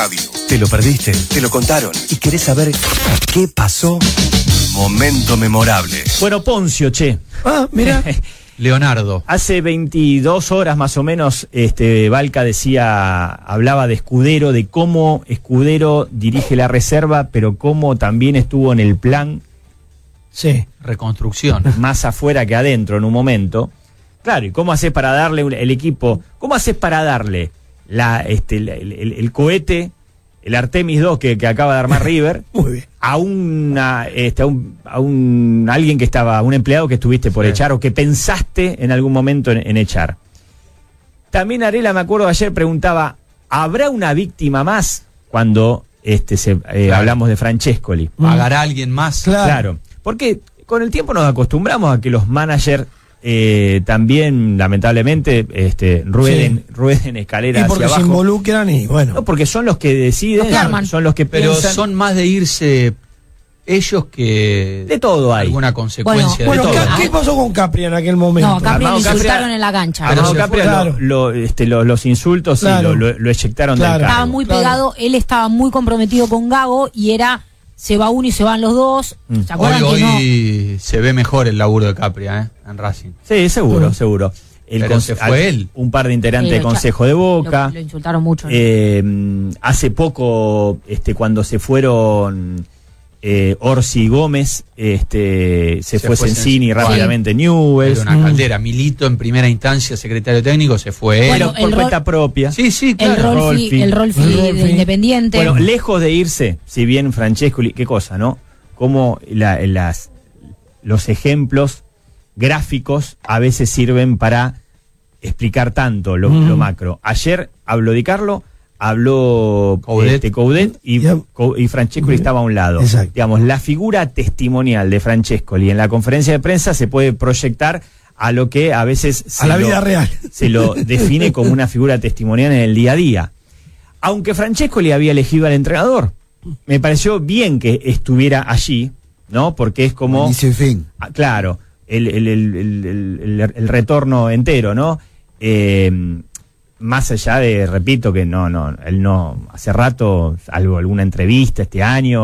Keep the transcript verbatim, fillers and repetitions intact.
radio. ¿Te lo perdiste? ¿Te lo contaron? ¿Y querés saber qué pasó? Momento memorable. Bueno, Poncio, che. Ah, mira. Leonardo. Hace veintidós horas más o menos, este, Valca decía, hablaba de Escudero, de cómo Escudero dirige la reserva, pero cómo también estuvo en el plan. Sí. Reconstrucción. Más afuera que adentro en un momento. Claro, ¿y cómo haces para darle un, el equipo? ¿Cómo haces para darle la, este, el, el, el cohete, el Artemis dos que, que acaba de armar River, Muy bien. a una, este, a un, a un alguien que estaba, un empleado que estuviste por Sí. echar o que pensaste en algún momento en, en echar? También Arela, me acuerdo ayer, preguntaba, ¿habrá una víctima más cuando este se, eh, Claro. hablamos de Francescoli? ¿Pagará a alguien más? Claro. Claro, porque con el tiempo nos acostumbramos a que los managers eh, también, lamentablemente, este, rueden, Sí. rueden escaleras Y porque hacia se abajo. involucran y bueno. No, porque son los que deciden, Los que arman. son los que Pero piensan. son más de irse ellos que De todo hay. alguna consecuencia Bueno, de ¿qué, todo. ¿qué pasó con Capri en aquel momento? No, Capri lo Armado Capria- insultaron en la cancha. Pero Armado se Capria fue, lo- claro. lo- este, lo- los insultos Claro. sí, lo, lo, lo eyectaron Claro. del Estaba cargo. muy Claro. pegado, él estaba muy comprometido con Gago y era, se va uno y se van los dos. Mm. ¿Se acuerdan Hoy, que no? hoy se ve mejor el laburo de Capria, ¿eh? En Racing. Sí, seguro, Mm. seguro. El Pero se fue al- él. Un par de integrantes Sí, del lo echa- Consejo de Boca. Lo, lo insultaron mucho. Eh, hace poco, este, cuando se fueron eh, Orsi y Gómez, este, se, Se fue fue Sensini Sensini. rápidamente Newell's. Era una Mm. caldera. Milito en primera instancia, secretario técnico, se fue él. Bueno, Pero por el cuenta rol- propia. Sí, sí, el claro. Rolfi, Rolfi. el Rolfi El de Rolfi. Independiente. Bueno, lejos de irse, si bien Francescoli, qué cosa, ¿no? Como la- las, los ejemplos gráficos a veces sirven para explicar tanto lo, Mm. lo macro. Ayer habló Di Carlo, habló Coudet. este, Coudet y, Ya. Co- y Francescoli estaba a un lado. Exacto. Digamos, la figura testimonial de Francescoli en la conferencia de prensa se puede proyectar a lo que a veces se A la lo- vida real. se lo define como una figura testimonial en el día a día. Aunque Francescoli había elegido al entrenador, me pareció bien que estuviera allí, ¿no? Porque es como... Inicio y fin. Ah, claro, el, el, el, el, el- el retorno entero, ¿no? Eh, más allá de, repito, que no, no, él no, hace rato, algo, alguna entrevista este año,